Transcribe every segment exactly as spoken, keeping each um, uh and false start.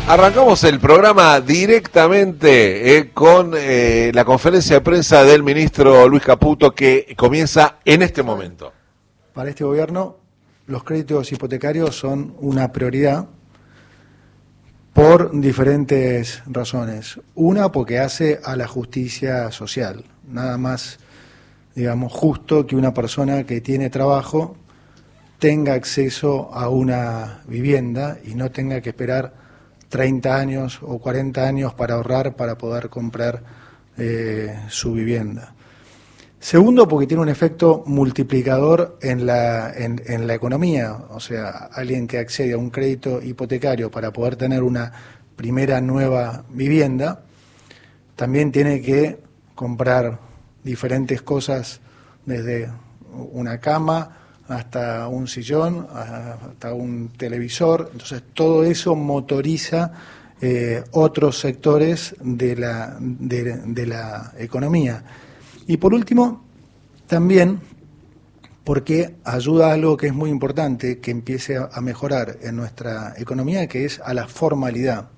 Arrancamos el programa directamente eh, con eh, la conferencia de prensa del ministro Luis Caputo, que comienza en este momento. Para este gobierno, los créditos hipotecarios son una prioridad por diferentes razones. Una, porque hace a la justicia social. Nada más, digamos, justo que una persona que tiene trabajo tenga acceso a una vivienda y no tenga que esperar treinta años o cuarenta años para ahorrar para poder comprar eh, su vivienda. Segundo, porque tiene un efecto multiplicador en la, en, en la economía, o sea, alguien que accede a un crédito hipotecario para poder tener una primera nueva vivienda, también tiene que comprar diferentes cosas, desde una cama hasta un sillón, hasta un televisor. Entonces todo eso motoriza eh, otros sectores de la, de, de la economía. Y por último, también porque ayuda a algo que es muy importante, que empiece a, a mejorar en nuestra economía, que es a la formalidad.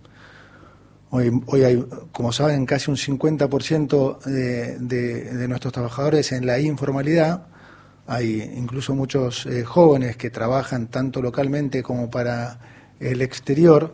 Hoy, hoy hay, como saben, casi un cincuenta por ciento de, de, de nuestros trabajadores en la informalidad. Hay incluso muchos eh, jóvenes que trabajan tanto localmente como para el exterior,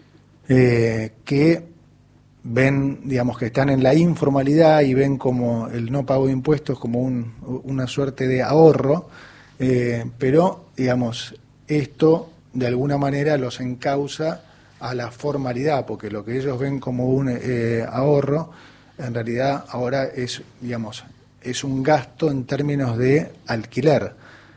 eh, que ven, digamos, que están en la informalidad y ven como el no pago de impuestos como un, una suerte de ahorro, eh, pero, digamos, esto de alguna manera los encausa a la formalidad, porque lo que ellos ven como un eh, ahorro, en realidad ahora es, digamos, es un gasto en términos de alquiler,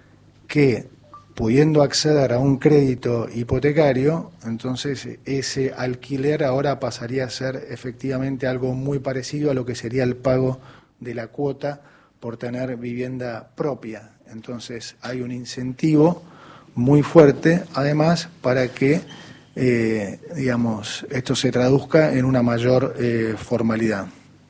que pudiendo acceder a un crédito hipotecario, entonces ese alquiler ahora pasaría a ser efectivamente algo muy parecido a lo que sería el pago de la cuota por tener vivienda propia. Entonces hay un incentivo muy fuerte, además, para que eh, digamos, esto se traduzca en una mayor eh, formalidad.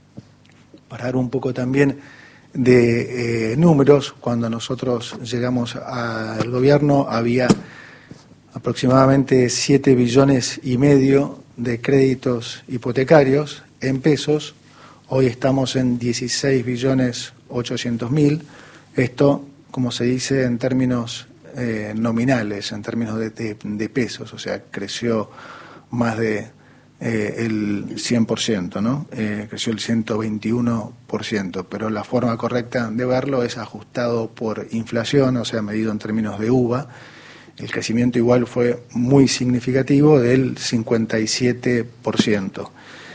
Para dar un poco también de eh, números, cuando nosotros llegamos al gobierno había aproximadamente siete billones y medio de créditos hipotecarios en pesos. Hoy estamos en dieciséis billones ochocientos mil. Esto, como se dice, en términos eh, nominales, en términos de, de, de pesos, o sea, creció más de Eh, el cien por ciento, ¿no? Eh, creció el ciento veintiuno por ciento, pero la forma correcta de verlo es ajustado por inflación, o sea, medido en términos de U V A. El crecimiento igual fue muy significativo, del cincuenta y siete por ciento.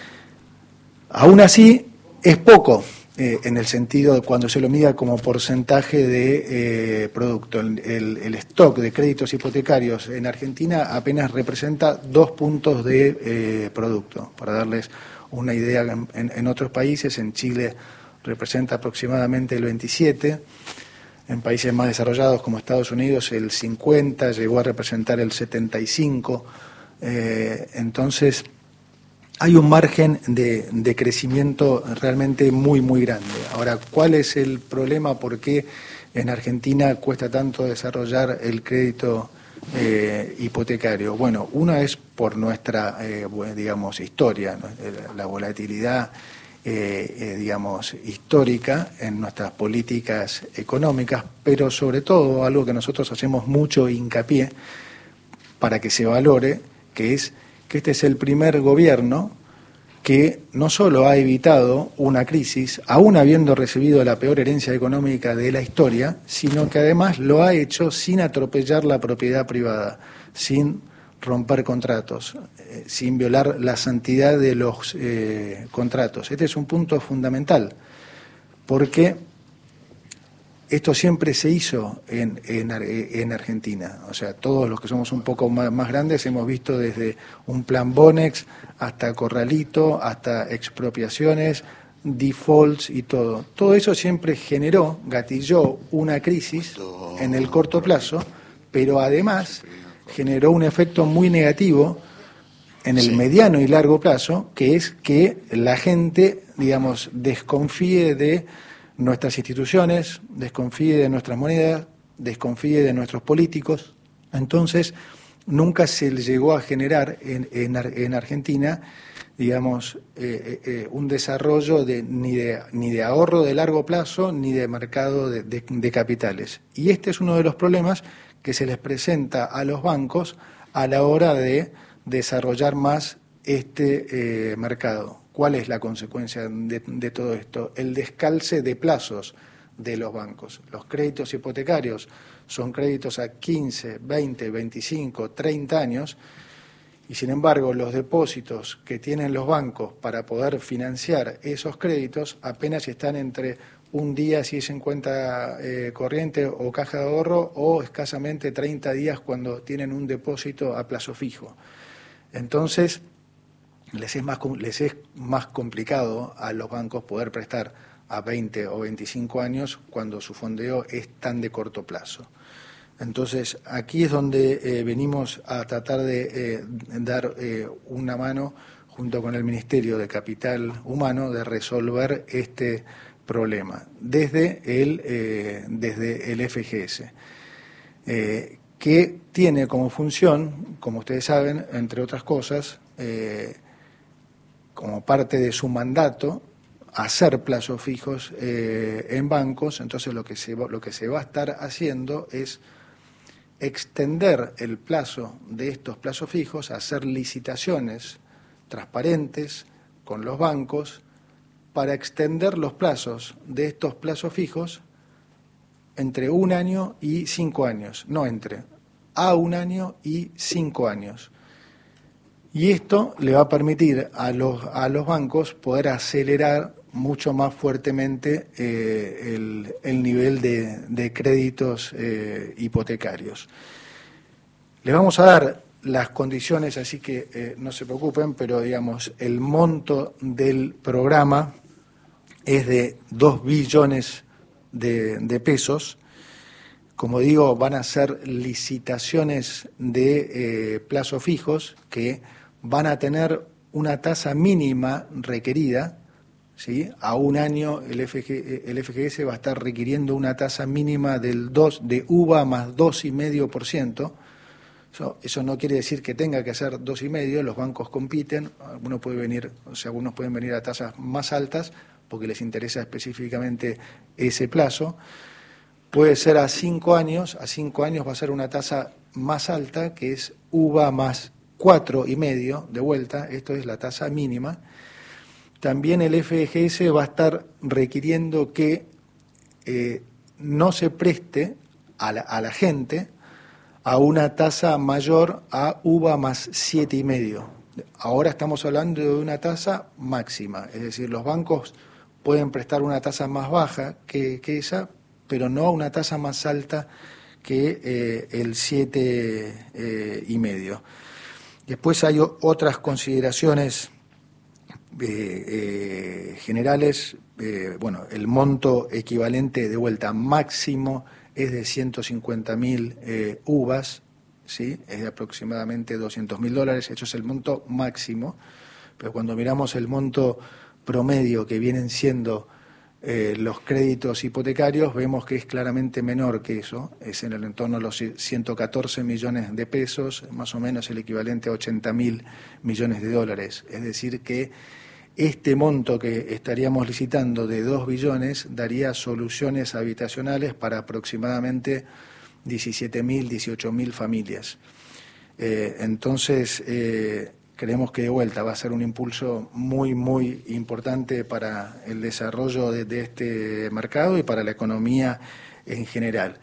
Aún así, es poco, eh, en el sentido de cuando se lo mida como porcentaje de eh, producto. El, el, el stock de créditos hipotecarios en Argentina apenas representa dos puntos de eh, producto. Para darles una idea, en, en otros países, en Chile representa aproximadamente el veintisiete, en países más desarrollados como Estados Unidos el cincuenta, llegó a representar el setenta y cinco, eh, entonces hay un margen de, de crecimiento realmente muy, muy grande. Ahora, ¿cuál es el problema? ¿Por qué en Argentina cuesta tanto desarrollar el crédito eh, hipotecario? Bueno, una es por nuestra, eh, digamos, historia, ¿no? La volatilidad, eh, eh, digamos, histórica en nuestras políticas económicas, pero sobre todo algo que nosotros hacemos mucho hincapié para que se valore, que es que este es el primer gobierno que no solo ha evitado una crisis, aún habiendo recibido la peor herencia económica de la historia, sino que además lo ha hecho sin atropellar la propiedad privada, sin romper contratos, eh, sin violar la santidad de los eh, contratos. Este es un punto fundamental, porque esto siempre se hizo en, en, en Argentina. O sea, todos los que somos un poco más, más grandes hemos visto desde un plan Bonex hasta Corralito, hasta expropiaciones, defaults y todo. Todo eso siempre generó, gatilló una crisis en el corto plazo, pero además generó un efecto muy negativo en el mediano y largo plazo, que es que la gente, digamos, desconfíe de nuestras instituciones, desconfíe de nuestras monedas, desconfíe de nuestros políticos. Entonces, nunca se llegó a generar en, en, en Argentina, digamos, eh, eh, un desarrollo de, ni, de, ni de ahorro de largo plazo ni de mercado de, de, de capitales. Y este es uno de los problemas que se les presenta a los bancos a la hora de desarrollar más este eh, mercado. ¿Cuál es la consecuencia de, de todo esto? El descalce de plazos de los bancos. Los créditos hipotecarios son créditos a quince, veinte, veinticinco, treinta años, y sin embargo los depósitos que tienen los bancos para poder financiar esos créditos apenas están entre un día si es en cuenta eh, corriente o caja de ahorro, o escasamente treinta días cuando tienen un depósito a plazo fijo. Entonces, les es más, les es más complicado a los bancos poder prestar a veinte o veinticinco años cuando su fondeo es tan de corto plazo. Entonces, aquí es donde eh, venimos a tratar de eh, dar eh, una mano junto con el Ministerio de Capital Humano de resolver este problema desde el, eh, desde el F G S, eh, que tiene como función, como ustedes saben, entre otras cosas, eh, como parte de su mandato, hacer plazos fijos eh, en bancos. Entonces lo que se, lo que se va a estar haciendo es extender el plazo de estos plazos fijos, hacer licitaciones transparentes con los bancos para extender los plazos de estos plazos fijos entre un año y cinco años, no entre a un año y cinco años. Y esto le va a permitir a los, a los bancos poder acelerar mucho más fuertemente eh, el, el nivel de, de créditos eh, hipotecarios. Les vamos a dar las condiciones, así que eh, no se preocupen, pero digamos, el monto del programa es de dos billones de, de pesos. Como digo, van a ser licitaciones de eh, plazos fijos que van a tener una tasa mínima requerida, ¿sí? A un año el, F G, el F G S va a estar requiriendo una tasa mínima del dos, de U V A más dos coma cinco por ciento. Eso, eso no quiere decir que tenga que ser dos coma cinco, los bancos compiten, algunos pueden venir, o sea, algunos pueden venir a tasas más altas porque les interesa específicamente ese plazo. Puede ser a cinco años, a cinco años va a ser una tasa más alta, que es U V A más cuatro coma cinco de vuelta, esto es la tasa mínima. También el F G S va a estar requiriendo que eh, no se preste a la, a la gente a una tasa mayor a U V A más siete coma cinco. Ahora estamos hablando de una tasa máxima, es decir, los bancos pueden prestar una tasa más baja que, que esa, pero no una tasa más alta que eh, el siete eh, y medio. Después hay otras consideraciones eh, eh, generales. Eh, bueno, el monto equivalente de vuelta máximo es de ciento cincuenta mil eh, U V As, ¿sí? Es de aproximadamente doscientos mil dólares, eso es el monto máximo, pero cuando miramos el monto promedio que vienen siendo eh, los créditos hipotecarios, vemos que es claramente menor que eso, es en el entorno de los ciento catorce millones de pesos, más o menos el equivalente a ochenta mil millones de dólares, es decir que este monto que estaríamos licitando de dos billones daría soluciones habitacionales para aproximadamente diecisiete mil, dieciocho mil familias. Eh, entonces, eh, creemos que de vuelta va a ser un impulso muy, muy importante para el desarrollo de, de este mercado y para la economía en general.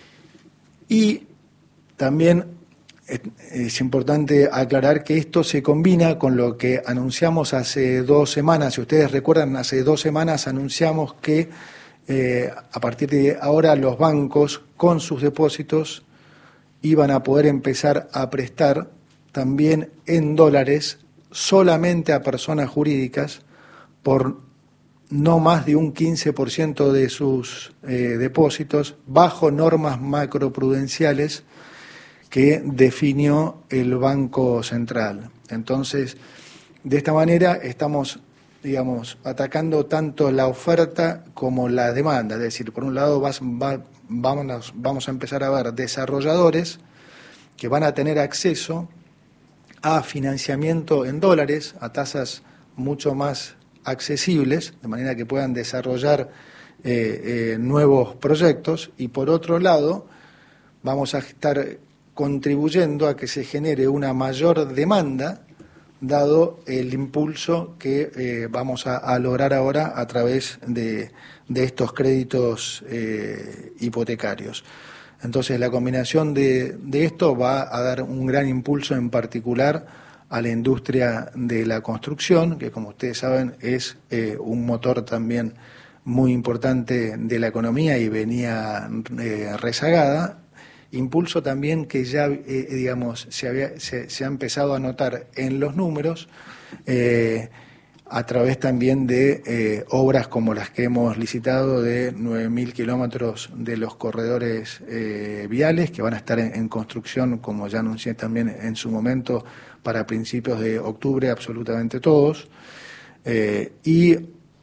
Y también es importante aclarar que esto se combina con lo que anunciamos hace dos semanas. Si ustedes recuerdan, hace dos semanas anunciamos que eh, a partir de ahora los bancos con sus depósitos iban a poder empezar a prestar también en dólares solamente a personas jurídicas por no más de un quince por ciento de sus eh, depósitos bajo normas macroprudenciales que definió el Banco Central. Entonces, de esta manera estamos, digamos, atacando tanto la oferta como la demanda. Es decir, por un lado vas, va, vamos, vamos a empezar a ver desarrolladores que van a tener acceso a financiamiento en dólares, a tasas mucho más accesibles, de manera que puedan desarrollar eh, eh, nuevos proyectos, y por otro lado vamos a estar contribuyendo a que se genere una mayor demanda, dado el impulso que eh, vamos a, a lograr ahora a través de, de estos créditos eh, hipotecarios. Entonces, la combinación de, de esto va a dar un gran impulso, en particular a la industria de la construcción, que, como ustedes saben, es eh, un motor también muy importante de la economía y venía eh, rezagada. Impulso también que ya, eh, digamos, se, había, se, se ha empezado a notar en los números, eh, a través también de eh, obras como las que hemos licitado, de nueve mil kilómetros de los corredores eh, viales, que van a estar en, en construcción, como ya anuncié también en su momento, para principios de octubre, absolutamente todos, eh, y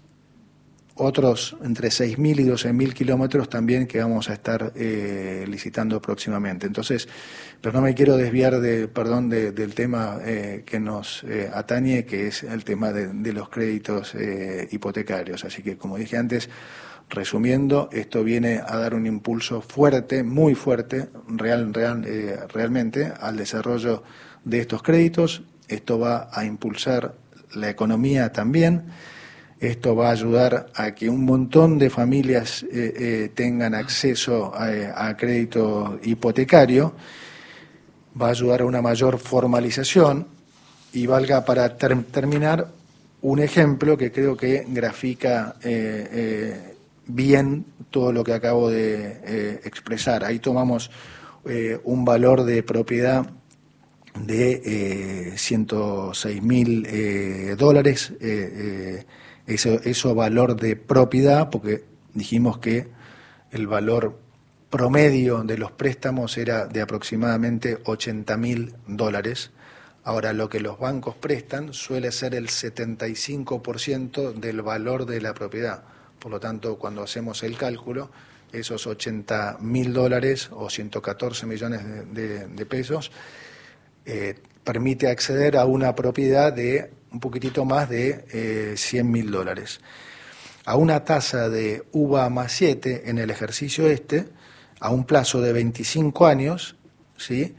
otros entre seis mil y doce mil kilómetros también que vamos a estar eh, licitando próximamente. Entonces, pero no me quiero desviar de, perdón, de, del tema eh, que nos eh, atañe, que es el tema de, de los créditos eh, hipotecarios. Así que, como dije antes, resumiendo, esto viene a dar un impulso fuerte, muy fuerte, real, real, eh, realmente, al desarrollo de estos créditos. Esto va a impulsar la economía también. Esto va a ayudar a que un montón de familias eh, eh, tengan acceso a, a crédito hipotecario, va a ayudar a una mayor formalización, y valga para ter terminar un ejemplo que creo que grafica eh, eh, bien todo lo que acabo de eh, expresar. Ahí tomamos eh, un valor de propiedad de eh, ciento seis mil eh, dólares, eh, eh, Eso, eso valor de propiedad, porque dijimos que el valor promedio de los préstamos era de aproximadamente ochenta mil dólares. Ahora, lo que los bancos prestan suele ser el setenta y cinco por ciento del valor de la propiedad. Por lo tanto, cuando hacemos el cálculo, esos ochenta mil dólares o ciento catorce millones de, de, de pesos eh, permite acceder a una propiedad de un poquitito más de eh, cien mil dólares. A una tasa de U V A más siete en el ejercicio este, a un plazo de veinticinco años, ¿sí?,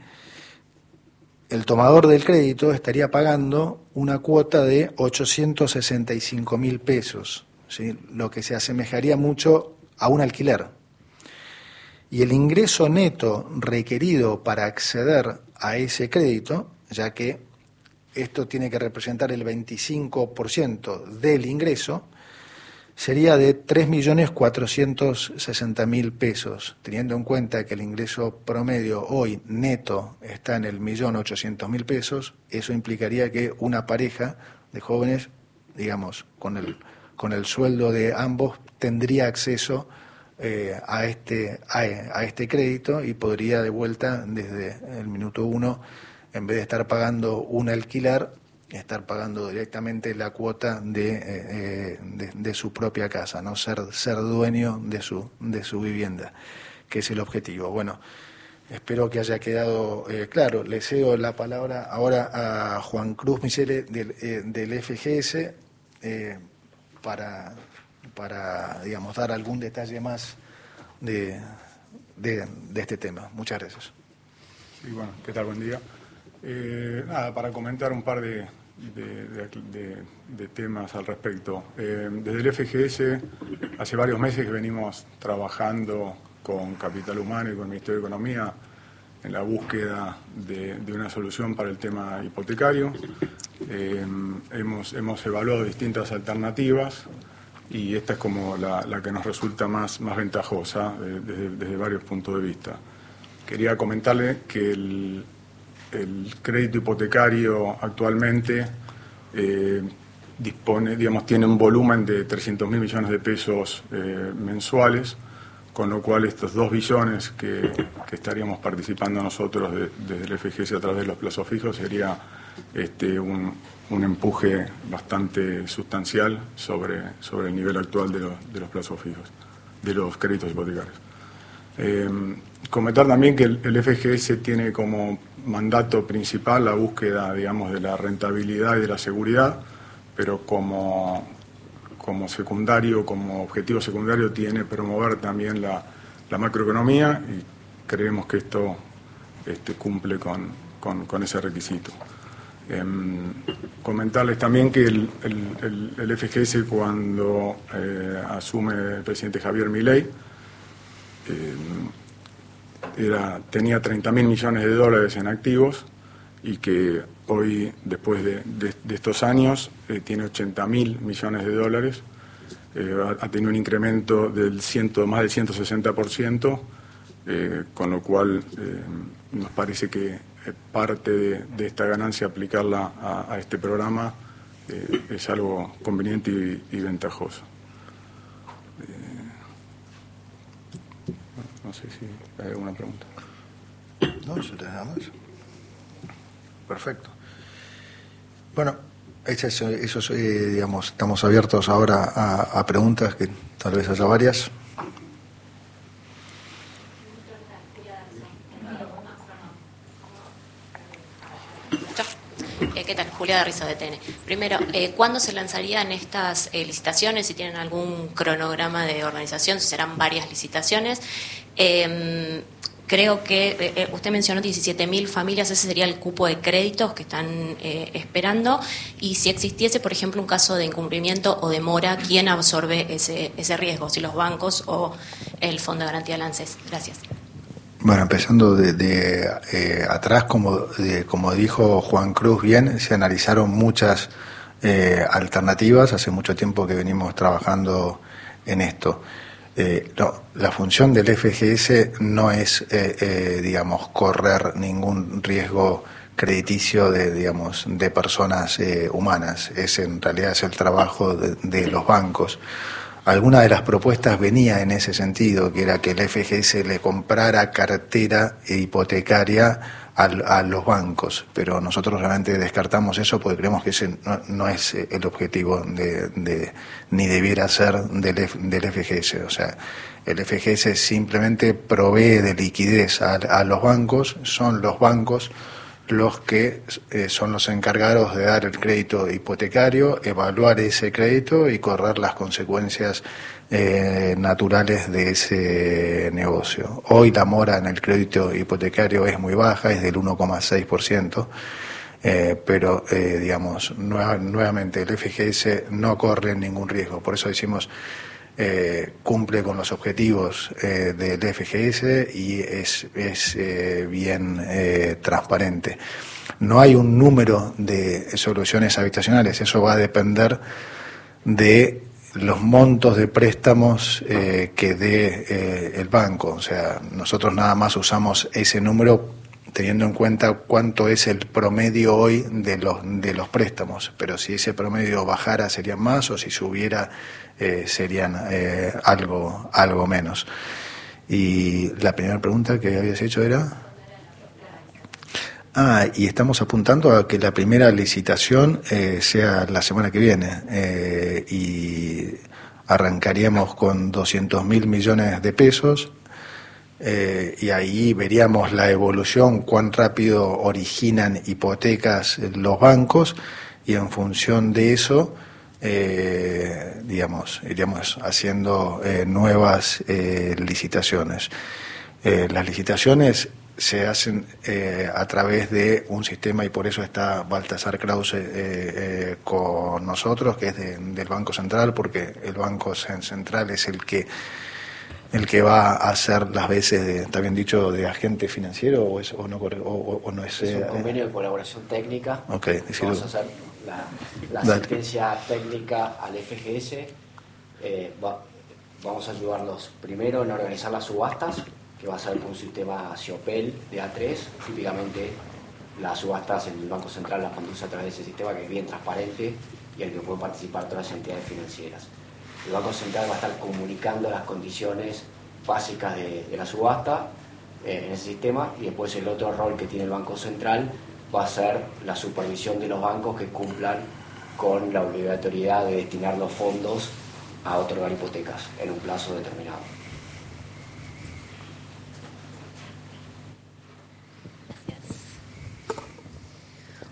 el tomador del crédito estaría pagando una cuota de ochocientos sesenta y cinco mil pesos, ¿sí?, lo que se asemejaría mucho a un alquiler. Y el ingreso neto requerido para acceder a ese crédito, ya que esto tiene que representar el veinticinco por ciento del ingreso, sería de tres millones cuatrocientos sesenta mil pesos, teniendo en cuenta que el ingreso promedio hoy neto está en el millón ochocientos mil pesos. Eso implicaría que una pareja de jóvenes, digamos, con el, con el sueldo de ambos, tendría acceso eh, a, este, a, a este crédito, y podría de vuelta, desde el minuto uno, en vez de estar pagando un alquiler, estar pagando directamente la cuota de, eh, de, de su propia casa, no ser, ser dueño de su, de su vivienda, que es el objetivo. Bueno, espero que haya quedado eh, claro. Le cedo la palabra ahora a Juan Cruz Michele del, eh, del F G S eh, para, para, digamos, dar algún detalle más de, de, de este tema. Muchas gracias. Sí, bueno, ¿qué tal? Buen día. Eh, nada, para comentar un par de, de, de, de, de temas al respecto. Eh, desde el F G S, hace varios meses que venimos trabajando con Capital Humano y con el Ministerio de Economía en la búsqueda de, de una solución para el tema hipotecario. Eh, hemos, hemos evaluado distintas alternativas y esta es como la, la que nos resulta más, más ventajosa eh, desde, desde varios puntos de vista. Quería comentarle que el El crédito hipotecario actualmente eh, dispone, digamos, tiene un volumen de trescientos mil millones de pesos eh, mensuales, con lo cual estos dos billones que, que estaríamos participando nosotros de, desde el F G S a través de los plazos fijos sería este, un, un empuje bastante sustancial sobre, sobre el nivel actual de los, de los plazos fijos, de los créditos hipotecarios. Eh, comentar también que el, el F G S tiene como mandato principal la búsqueda, digamos, de la rentabilidad y de la seguridad, pero como, como secundario, como objetivo secundario tiene promover también la, la macroeconomía, y creemos que esto este, cumple con, con, con ese requisito. Eh, comentarles también que el, el, el, el F G S, cuando eh, asume el presidente Javier Milei, eh, era, tenía treinta mil millones de dólares en activos, y que hoy, después de, de, de estos años, eh, tiene ochenta mil millones de dólares, eh, ha, ha tenido un incremento del ciento, más del ciento sesenta por ciento, eh, con lo cual eh, nos parece que parte de, de esta ganancia, aplicarla a, a este programa, eh, es algo conveniente y, y ventajoso. Eh, no sé si hay alguna pregunta. No, eso te nada más. Perfecto. Bueno, eso, eso, eh, digamos, estamos abiertos ahora a, a preguntas, que tal vez haya varias. Eh, ¿Qué tal? Julia de Risa de T N. Primero, eh, ¿cuándo se lanzarían estas eh, licitaciones? Si tienen algún cronograma de organización, si serán varias licitaciones. Eh, creo que eh, usted mencionó diecisiete mil familias, ese sería el cupo de créditos que están eh, esperando. Y si existiese, por ejemplo, un caso de incumplimiento o demora, ¿quién absorbe ese, ese riesgo? ¿Si los bancos o el Fondo de Garantía del ANSES? Gracias. Bueno, empezando de, de eh, atrás, como, de, como dijo Juan Cruz bien, se analizaron muchas eh, alternativas. Hace mucho tiempo que venimos trabajando en esto. Eh, no, la función del F G S no es, eh, eh, digamos, correr ningún riesgo crediticio de, digamos, de personas eh, humanas. Es, en realidad, es el trabajo de, de los bancos. Alguna de las propuestas venía en ese sentido, que era que el F G S le comprara cartera hipotecaria a, a los bancos, pero nosotros realmente descartamos eso porque creemos que ese no, no es el objetivo de, de ni debiera ser del, del F G S. O sea, el F G S simplemente provee de liquidez a, a los bancos, son los bancos los que eh, son los encargados de dar el crédito hipotecario, evaluar ese crédito y correr las consecuencias eh, naturales de ese negocio. Hoy la mora en el crédito hipotecario es muy baja, es del uno coma seis por ciento, eh, pero eh, digamos, nueva, nuevamente el F G S no corre ningún riesgo, por eso decimos Eh, cumple con los objetivos eh, del F G S y es, es eh, bien eh, transparente. No hay un número de soluciones habitacionales, eso va a depender de los montos de préstamos eh, que dé eh, el banco. O sea, nosotros nada más usamos ese número teniendo en cuenta cuánto es el promedio hoy de los de los préstamos, pero si ese promedio bajara serían más, o si subiera eh, serían eh, algo algo menos. Y la primera pregunta que habías hecho era... Ah, y estamos apuntando a que la primera licitación eh, sea la semana que viene, eh, y arrancaríamos con doscientos mil millones de pesos. Eh, y ahí veríamos la evolución, cuán rápido originan hipotecas los bancos, y en función de eso, eh, digamos, iríamos haciendo eh, nuevas eh, licitaciones. Eh, las licitaciones se hacen eh, a través de un sistema, y por eso está Baltasar Krause eh, eh, con nosotros, que es de, del Banco Central, porque el Banco Central es el que el que va a hacer las veces de, ¿está bien dicho?, de agente financiero, o, es, o, no, o, o no es... Es un convenio de colaboración técnica. Okay, vamos a hacer la, la asistencia técnica al F G S. Eh, va, vamos a ayudarlos primero en organizar las subastas, que va a ser con un sistema SIOPEL de A tres. Típicamente las subastas en el Banco Central las conduce a través de ese sistema, que es bien transparente y en el que pueden participar todas las entidades financieras. El Banco Central va a estar comunicando las condiciones básicas de, de la subasta eh, en ese sistema, y después el otro rol que tiene el Banco Central va a ser la supervisión de los bancos que cumplan con la obligatoriedad de destinar los fondos a otorgar hipotecas en un plazo determinado.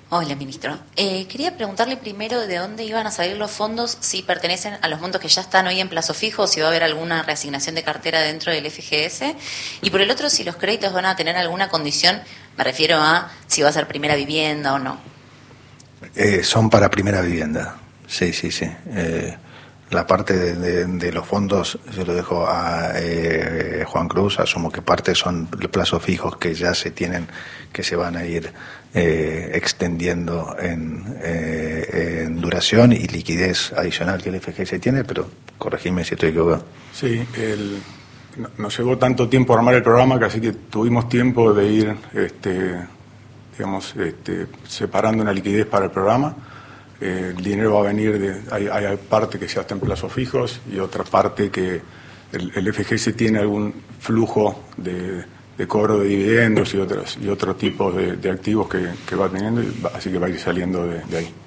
Hola, ministro. Eh, quería preguntarle primero de dónde iban a salir los fondos, si pertenecen a los montos que ya están hoy en plazo fijo, si va a haber alguna reasignación de cartera dentro del F G S. Y por el otro, si los créditos van a tener alguna condición, me refiero a si va a ser primera vivienda o no. Eh, son para primera vivienda, sí, sí, sí. Eh, la parte de, de, de los fondos se lo dejo a eh, Juan Cruz. Asumo que parte son plazos fijos que ya se tienen, que se van a ir eh, extendiendo en, eh, en duración y liquidez adicional que el F G S tiene, pero corregime si estoy equivocado. Sí, el, no, nos llevó tanto tiempo armar el programa que así que tuvimos tiempo de ir, este, digamos, este, separando una liquidez para el programa. Eh, el dinero va a venir de, hay, hay parte que ya está en plazos fijos y otra parte que el, el F G S tiene algún flujo de, de cobro de dividendos y otros y otro tipo de, de activos que, que va teniendo, y va, así que va a ir saliendo de, de ahí.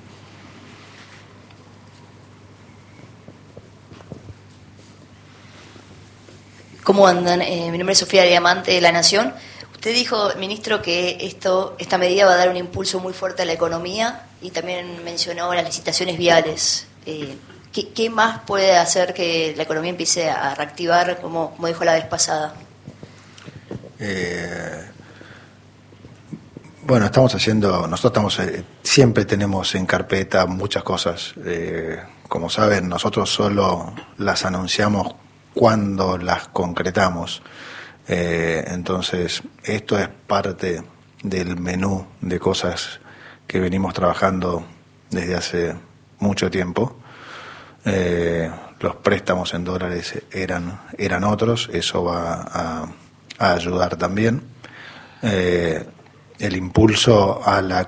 ¿Cómo andan? Eh, mi nombre es Sofía Diamante de La Nación. Usted dijo, ministro, que esto, esta medida va a dar un impulso muy fuerte a la economía y también mencionó las licitaciones viales. Eh, ¿qué, ¿Qué más puede hacer que la economía empiece a reactivar, como, como dijo la vez pasada? Eh, bueno, estamos haciendo, nosotros estamos, eh, siempre tenemos en carpeta muchas cosas. Eh, como saben, nosotros solo las anunciamos cuando las concretamos. Eh, entonces, esto es parte del menú de cosas que venimos trabajando desde hace mucho tiempo. Eh, los préstamos en dólares eran, eran otros, eso va a, a ayudar también. Eh, el impulso a la